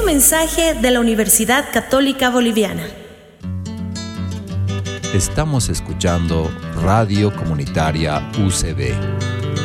un mensaje de la Universidad Católica Boliviana. Estamos escuchando Radio Comunitaria UCB.